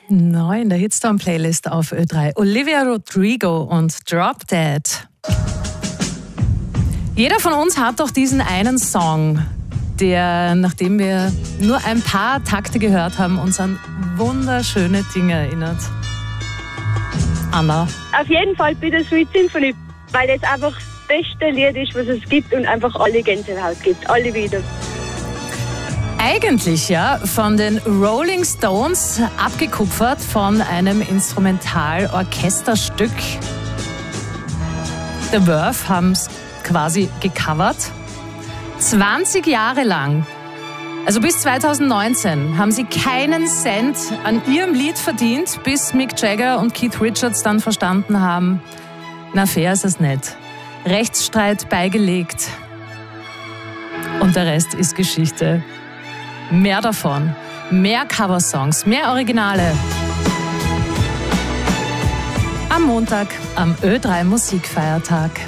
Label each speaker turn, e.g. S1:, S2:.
S1: Neu in der Hitstorm-Playlist auf Ö3. Olivia Rodrigo und Drop Dead. Jeder von uns hat doch diesen einen Song, der, nachdem wir nur ein paar Takte gehört haben, uns an wunderschöne Dinge erinnert. Anna?
S2: Auf jeden Fall Bittersweet Symphony, weil das einfach das beste Lied ist, was es gibt und einfach alle Gänsehaut gibt, alle wieder.
S1: Eigentlich ja von den Rolling Stones abgekupfert von einem Instrumental-Orchesterstück. The Verve haben es quasi gecovert. 20 Jahre lang, also bis 2019, haben sie keinen Cent an ihrem Lied verdient, bis Mick Jagger und Keith Richards dann verstanden haben, na fair ist es nicht. Rechtsstreit beigelegt und der Rest ist Geschichte. Mehr davon, mehr Coversongs, mehr Originale. Am Montag, am Ö3 Musikfeiertag.